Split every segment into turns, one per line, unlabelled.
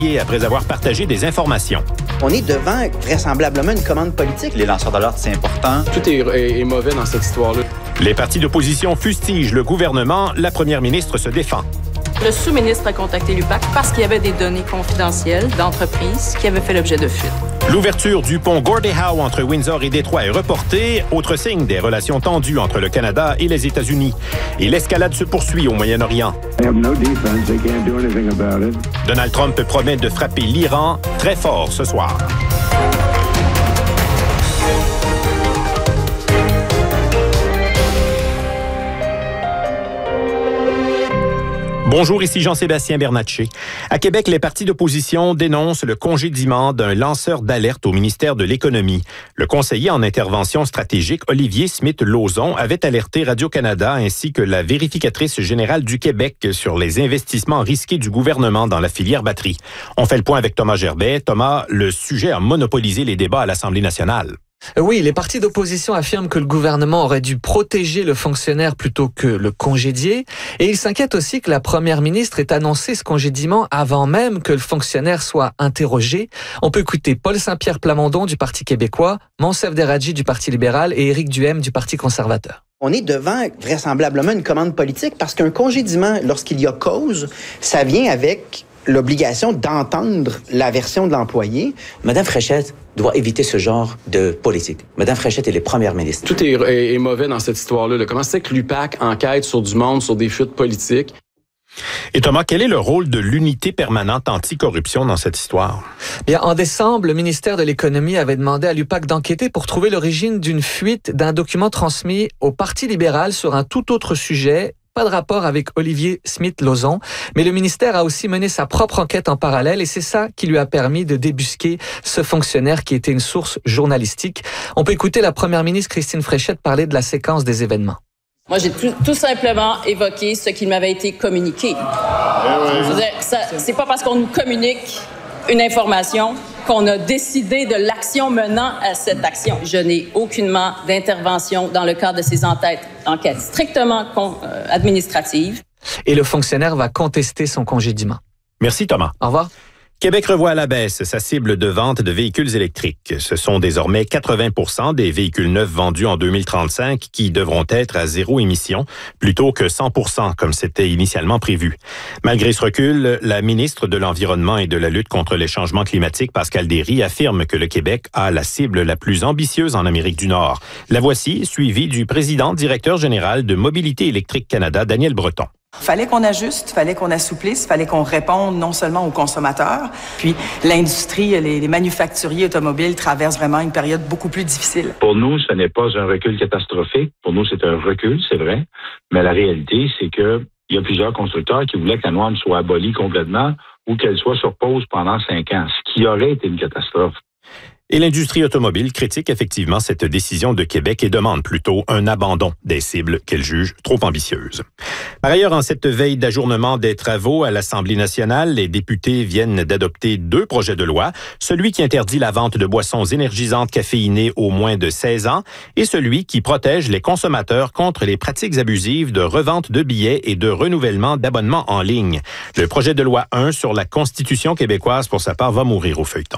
après avoir partagé des informations.
On est devant vraisemblablement une commande politique.
Les lanceurs d'alerte, c'est important.
Tout est mauvais dans cette histoire-là.
Les partis d'opposition fustigent le gouvernement. La première ministre se défend.
Le sous-ministre a contacté l'UPAC parce qu'il y avait des données confidentielles d'entreprises qui avaient fait l'objet de fuites.
L'ouverture du pont Gordie Howe entre Windsor et Détroit est reportée, autre signe des relations tendues entre le Canada et les États-Unis. Et l'escalade se poursuit au Moyen-Orient. Donald Trump promet de frapper l'Iran très fort ce soir. Bonjour, ici Jean-Sébastien Bernatchez. À Québec, les partis d'opposition dénoncent le congédiement d'un lanceur d'alerte au ministère de l'Économie. Le conseiller en intervention stratégique, Olivier Smith-Lauzon, avait alerté Radio-Canada ainsi que la vérificatrice générale du Québec sur les investissements risqués du gouvernement dans la filière batterie. On fait le point avec Thomas Gerbet. Thomas, le sujet a monopolisé les débats à l'Assemblée nationale.
Oui, les partis d'opposition affirment que le gouvernement aurait dû protéger le fonctionnaire plutôt que le congédier. Et ils s'inquiètent aussi que la première ministre ait annoncé ce congédiement avant même que le fonctionnaire soit interrogé. On peut écouter Paul Saint-Pierre Plamondon du Parti québécois, Monsef Deradji du Parti libéral et Éric Duhem du Parti conservateur.
On est devant vraisemblablement une commande politique parce qu'un congédiement, lorsqu'il y a cause, ça vient avec l'obligation d'entendre la version de l'employé.
Madame Fréchette doit éviter ce genre de politique. Madame Fréchette est la première ministre.
Tout est mauvais dans cette histoire-là. Comment c'est que l'UPAC enquête sur du monde, sur des fuites politiques?
Et Thomas, quel est le rôle de l'unité permanente anticorruption dans cette histoire?
Bien, en décembre, le ministère de l'Économie avait demandé à l'UPAC d'enquêter pour trouver l'origine d'une fuite d'un document transmis au Parti libéral sur un tout autre sujet. Pas de rapport avec Olivier Smith-Lauzon, mais le ministère a aussi mené sa propre enquête en parallèle et c'est ça qui lui a permis de débusquer ce fonctionnaire qui était une source journalistique. On peut écouter la première ministre Christine Fréchette parler de la séquence des événements.
Moi, j'ai tout simplement évoqué ce qui m'avait été communiqué. Je veux dire, c'est pas parce qu'on nous communique une information qu'on a décidé de l'action menant à cette action. Je n'ai aucunement d'intervention dans le cadre de ces enquêtes strictement administratives.
Et le fonctionnaire va contester son congédiement.
Merci Thomas.
Au revoir.
Québec revoit à la baisse sa cible de vente de véhicules électriques. Ce sont désormais 80% des véhicules neufs vendus en 2035 qui devront être à zéro émission, plutôt que 100% comme c'était initialement prévu. Malgré ce recul, la ministre de l'Environnement et de la lutte contre les changements climatiques, Pascale Derry, affirme que le Québec a la cible la plus ambitieuse en Amérique du Nord. La voici, suivie du président directeur général de Mobilité électrique Canada, Daniel Breton.
Fallait qu'on ajuste, fallait qu'on assouplisse, fallait qu'on réponde non seulement aux consommateurs, puis l'industrie, les manufacturiers automobiles traversent vraiment une période beaucoup plus difficile.
Pour nous, ce n'est pas un recul catastrophique. Pour nous, c'est un recul, c'est vrai. Mais la réalité, c'est que il y a plusieurs constructeurs qui voulaient que la norme soit abolie complètement ou qu'elle soit sur pause pendant 5 ans, ce qui aurait été une catastrophe.
Et l'industrie automobile critique effectivement cette décision de Québec et demande plutôt un abandon des cibles qu'elle juge trop ambitieuses. Par ailleurs, en cette veille d'ajournement des travaux à l'Assemblée nationale, les députés viennent d'adopter 2 projets de loi, celui qui interdit la vente de boissons énergisantes caféinées aux moins de 16 ans et celui qui protège les consommateurs contre les pratiques abusives de revente de billets et de renouvellement d'abonnements en ligne. Le projet de loi 1 sur la Constitution québécoise, pour sa part, va mourir au feuilleton.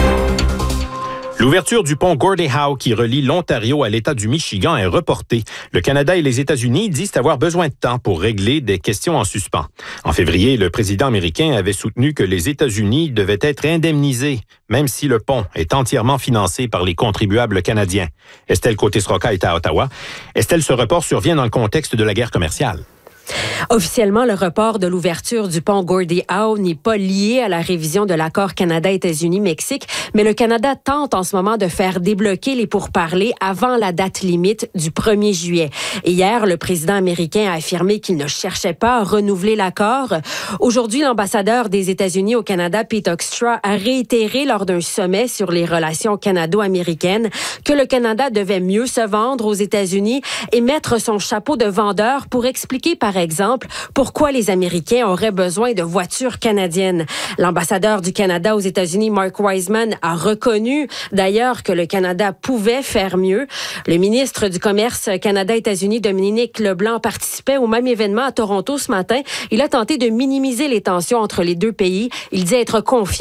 L'ouverture du pont Gordie Howe qui relie l'Ontario à l'État du Michigan est reportée. Le Canada et les États-Unis disent avoir besoin de temps pour régler des questions en suspens. En février, le président américain avait soutenu que les États-Unis devaient être indemnisés, même si le pont est entièrement financé par les contribuables canadiens. Estelle Côté-Sroka est à Ottawa. Estelle, ce report survient dans le contexte de la guerre commerciale.
Officiellement, le report de l'ouverture du pont Gordie Howe n'est pas lié à la révision de l'accord Canada-États-Unis-Mexique, mais le Canada tente en ce moment de faire débloquer les pourparlers avant la date limite du 1er juillet. Et hier, le président américain a affirmé qu'il ne cherchait pas à renouveler l'accord. Aujourd'hui, l'ambassadeur des États-Unis au Canada, Pete Hoekstra, a réitéré lors d'un sommet sur les relations canado-américaines que le Canada devait mieux se vendre aux États-Unis et mettre son chapeau de vendeur pour expliquer, par exemple, pourquoi les Américains auraient besoin de voitures canadiennes. L'ambassadeur du Canada aux États-Unis, Mark Wiseman, a reconnu d'ailleurs que le Canada pouvait faire mieux. Le ministre du Commerce Canada-États-Unis, Dominique Leblanc, participait au même événement à Toronto ce matin. Il a tenté de minimiser les tensions entre les deux pays. Il dit être confiant